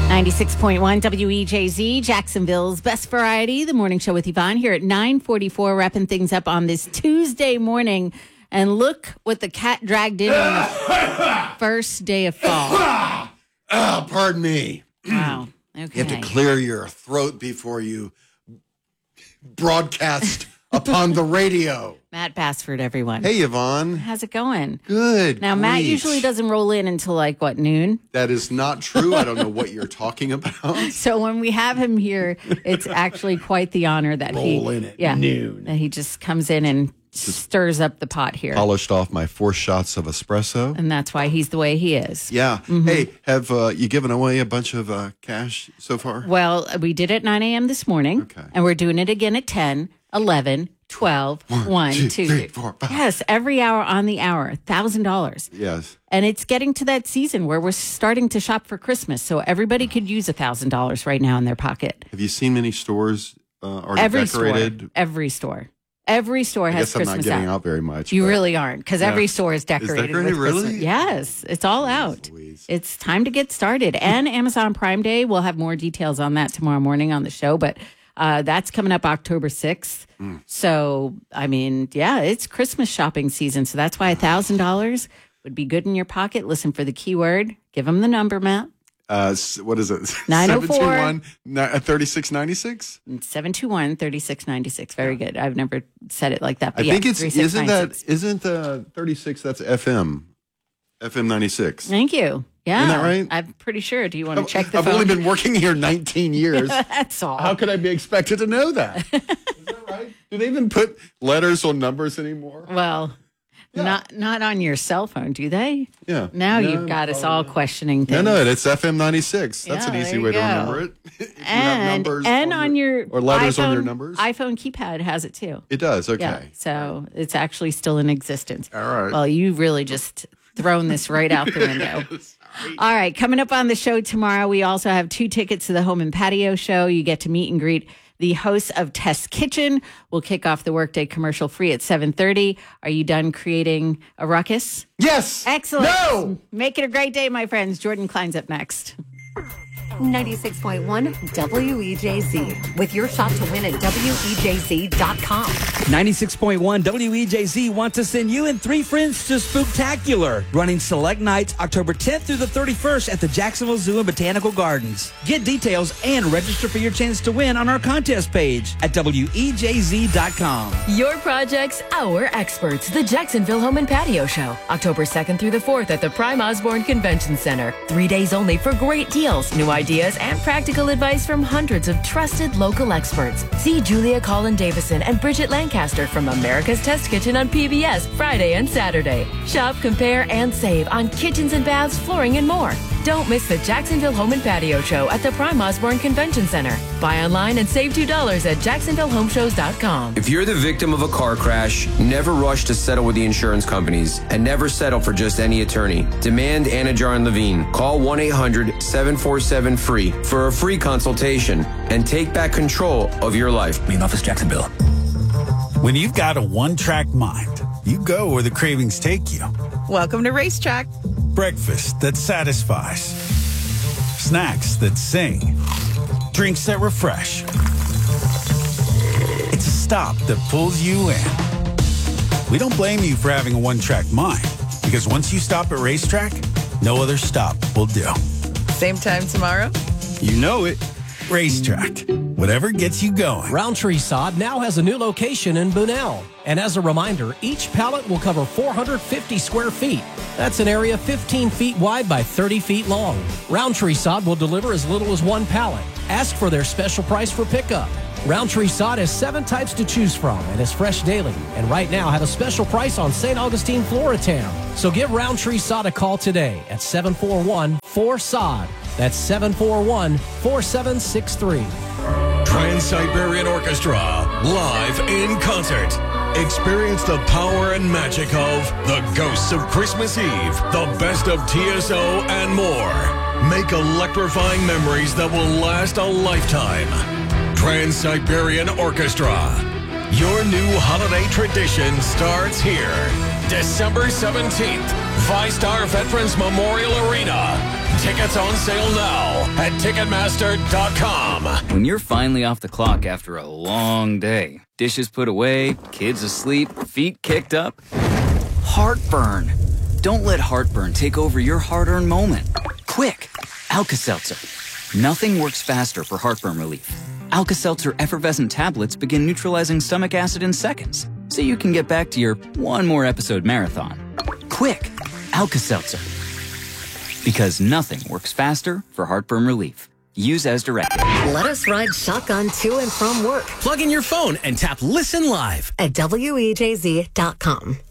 96.1 WEJZ, Jacksonville's best variety. The morning show with Yvonne here at 9:44, wrapping things up on this Tuesday morning. And look what the cat dragged in on the first day of fall. Pardon me. Wow. Okay. You have to clear your throat before you broadcast upon the radio. Matt Bassford, everyone. Hey, Yvonne. How's it going? Good. Now, Matt Great. usually doesn't roll in until noon. That is not true. I don't know what you're talking about. So when we have him here, it's actually quite the honor that Roll in at noon. That he just comes in and stirs up the pot here. Polished off my 4 shots of espresso. And that's why he's the way he is. Yeah. Hey, have you given away a bunch of cash so far? Well, we did it at 9 a.m. this morning. Okay. And we're doing it again at 10, 11, 12, 1, 2, 3, 4, 5. Yes, every hour on the hour, $1,000. Yes. And it's getting to that season where we're starting to shop for Christmas. So everybody could use $1,000 right now in their pocket. Have you seen many stores already Every decorated? store. Every store. Every store I has guess I'm Christmas not getting out. out very much. You but- really aren't, because every store is decorated decorated, with Christmas. really? Yes, it's all out. Louise. It's time to get started. And Amazon Prime Day, we'll have more details on that tomorrow morning on the show, but that's coming up October 6th. So, I mean, yeah, it's Christmas shopping season. So that's why $1,000 would be good in your pocket. Listen for the keyword. Give them the number, Matt. What is it? 904 3696? 721-3696. Very good. I've never said it like that. But I think it's 3696. isn't 36 that's FM 96. Thank you. Yeah. Isn't that right? I'm pretty sure. Do you want to check the I've phone? only been working here 19 years. That's all. How could I be expected to know that? Is that right? Do they even put letters on numbers anymore? Well, not on your cell phone, do they? Yeah. Now No, you've got us all questioning things. No, it's FM 96. That's Yeah, an easy there way you to go. remember it. If you have numbers And on your or letters iPhone, on your numbers. iPhone keypad has it too. It does. Okay. Yeah, so it's actually still in existence. All right. Well, you really just thrown this right out the window. All right, coming up on the show tomorrow, we also have 2 tickets to the Home and Patio show. You get to meet and greet the hosts of Test Kitchen. We'll kick off the workday commercial free at 7:30. Are you done creating a ruckus? Yes. Excellent. No. Make it a great day, my friends. Jordan Klein's up next. 96.1 WEJZ. With your shot to win at WEJZ.com. 96.1 WEJZ wants to send you and 3 friends to Spooktacular, running select nights October 10th through the 31st at the Jacksonville Zoo and Botanical Gardens. Get details and register for your chance to win on our contest page at WEJZ.com. Your projects, our experts. The Jacksonville Home and Patio Show. October 2nd through the 4th at the Prime Osborne Convention Center. 3 days only for great deals, new ideas, and practical advice from hundreds of trusted local experts. See Julia Collin Davison and Bridget Lancaster from America's Test Kitchen on PBS Friday and Saturday. Shop, compare, and save on kitchens and baths, flooring, and more. Don't miss the Jacksonville Home and Patio Show at the Prime Osborne Convention Center. Buy online and save $2 at JacksonvilleHomeshows.com. If you're the victim of a car crash, never rush to settle with the insurance companies and never settle for just any attorney. Demand Anajar and Levine. Call 1-800-747-FREE for a free consultation and take back control of your life. Main office, Jacksonville. When you've got a one-track mind, you go where the cravings take you. Welcome to Racetrack. Breakfast that satisfies. Snacks that sing. Drinks that refresh. It's a stop that pulls you in. We don't blame you for having a one-track mind, because once you stop at Racetrack, no other stop will do. Same time tomorrow? You know it. Racetrack. Whatever gets you going. Roundtree Sod now has a new location in Bunnell. And as a reminder, each pallet will cover 450 square feet. That's an area 15 feet wide by 30 feet long. Roundtree Sod will deliver as little as 1 pallet. Ask for their special price for pickup. Roundtree Sod has 7 types to choose from and is fresh daily. And right now have a special price on St. Augustine, Floritown. So give Roundtree Sod a call today at 741-4SOD. That's 741-4763. Trans-Siberian Orchestra, live in concert. Experience the power and magic of The Ghosts of Christmas Eve, The Best of TSO, and more. Make electrifying memories that will last a lifetime. Trans-Siberian Orchestra. Your new holiday tradition starts here. December 17th, VyStar Veterans Memorial Arena. Tickets on sale now at Ticketmaster.com. When you're finally off the clock after a long day, dishes put away, kids asleep, feet kicked up, heartburn. Don't let heartburn take over your hard-earned moment. Quick, Alka-Seltzer. Nothing works faster for heartburn relief. Alka-Seltzer effervescent tablets begin neutralizing stomach acid in seconds, so you can get back to your one more episode marathon. Quick, Alka-Seltzer. Because nothing works faster for heartburn relief. Use as directed. Let us ride shotgun to and from work Plug in your phone and tap Listen Live at WEJZ.com.